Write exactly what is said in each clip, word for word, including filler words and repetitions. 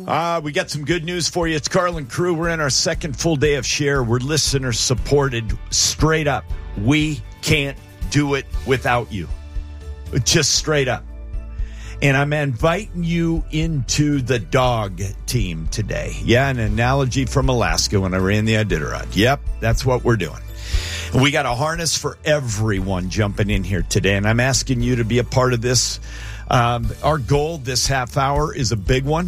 Uh, we got some good news for you. It's Carl and Crew. We're in our second full day of Share. We're listener supported. Straight up. We can't do it without you. Just straight up. And I'm inviting you into the dog team today. Yeah, an analogy from Alaska when I ran the Iditarod. Yep, that's what we're doing. And we got a harness for everyone jumping in here today. And I'm asking you to be a part of this. Um, our goal this half hour is a big one.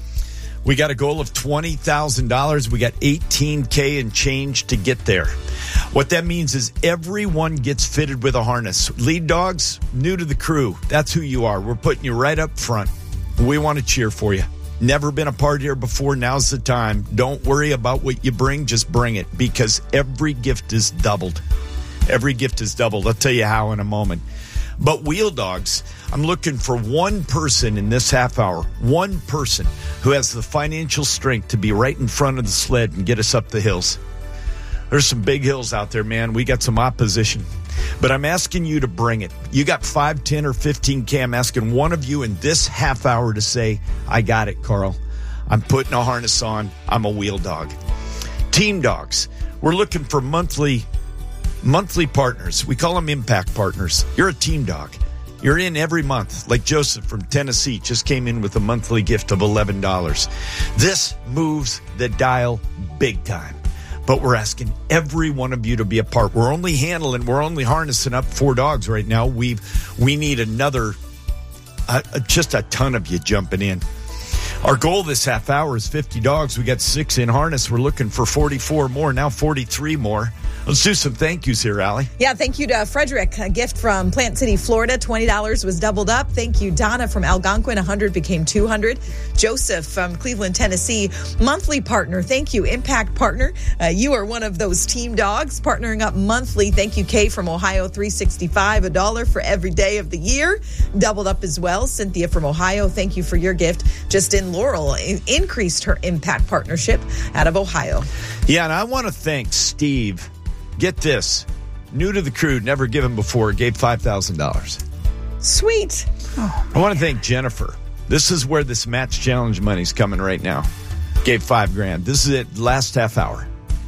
We got a goal of twenty thousand dollars. We got eighteen K and change to get there. What that means is everyone gets fitted with a harness. Lead dogs, new to the crew. That's who you are. We're putting you right up front. We want to cheer for you. Never been a part here before. Now's the time. Don't worry about what you bring. Just bring it, because every gift is doubled. Every gift is doubled. I'll tell you how in a moment. But Wheel Dogs, I'm looking for one person in this half hour, one person who has the financial strength to be right in front of the sled and get us up the hills. There's some big hills out there, man. We got some opposition. But I'm asking you to bring it. You got five, ten, or fifteen K. I'm asking one of you in this half hour to say, I got it, Carl. I'm putting a harness on. I'm a Wheel Dog. Team Dogs. We're looking for monthly monthly partners. We call them impact partners. You're a team dog. You're in every month. Like Joseph from Tennessee just came in with a monthly gift of eleven dollars. This moves the dial big time. But we're asking every one of you to be a part. We're only handling, we're only harnessing up four dogs right now. We've, we need another, uh, just a ton of you jumping in. Our goal this half hour is fifty dogs. We got six in harness. We're looking for forty-four more, now forty-three more. Let's do some thank yous here, Allie. Yeah, thank you to Frederick, a gift from Plant City, Florida. twenty dollars was doubled up. Thank you, Donna from Algonquin. one hundred became two hundred. Joseph from Cleveland, Tennessee, monthly partner. Thank you, impact partner. Uh, you are one of those team dogs partnering up monthly. Thank you, Kay from Ohio, three sixty-five, a dollar for every day of the year. Doubled up as well. Cynthia from Ohio, thank you for your gift. Just in Laurel increased her impact partnership out of Ohio. Yeah, and I want to thank Steve. Get this. New to the crew, never given before, gave five thousand dollars. Sweet. Oh, I want to thank Jennifer. This is where this match challenge money's coming right now. Gave five grand. This is it, last half hour.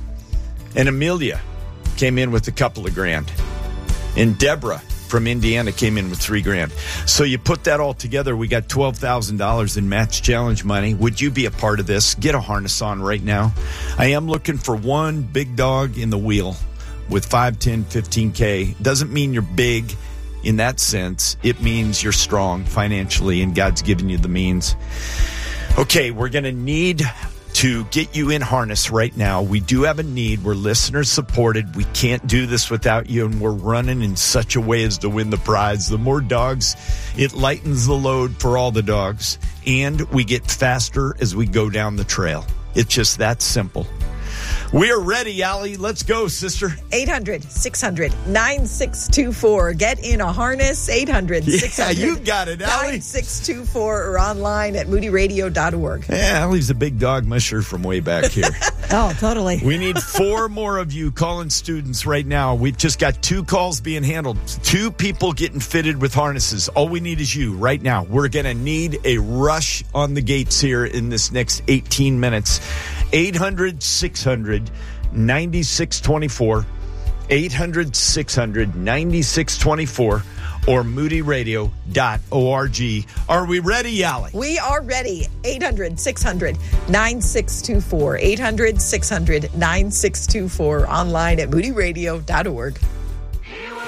And Amelia came in with a couple of grand. And Deborah from Indiana came in with three grand. So you put that all together, we got twelve thousand dollars in match challenge money. Would you be a part of this? Get a harness on right now. I am looking for one big dog in the wheel with five, ten, fifteen K. Doesn't mean you're big in that sense. It means you're strong financially and God's given you the means. Okay, we're going to need to get you in harness right now. We do have a need. We're listener supported. We can't do this without you, and we're running in such a way as to win the prize. The more dogs, it lightens the load for all the dogs, and we get faster as we go down the trail. It's just that simple. We are ready, Allie. Let's go, sister. eight hundred, six hundred, nine six two four. Get in a harness. eight hundred, six hundred, yeah, you got it, Allie. nine six two four or online at moody radio dot org. Yeah, Allie's a big dog musher from way back here. Oh, totally. We need four more of you calling students right now. We've just got two calls being handled. Two people getting fitted with harnesses. All we need is you right now. We're going to need a rush on the gates here in this next eighteen minutes. eight hundred, six hundred, ninety-six twenty-four. eight hundred, six hundred, ninety-six twenty-four or moody radio dot org. Are we ready, Allie? We are ready. eight hundred, six hundred, nine six two four. eight hundred, six hundred, nine six two four. Online at moody radio dot org.